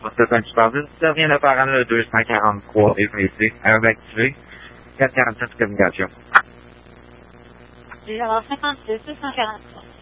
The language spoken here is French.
C'est un super vite. Ça vient de faire le 243 EPC, activé. 447 communication. Alors 56 243.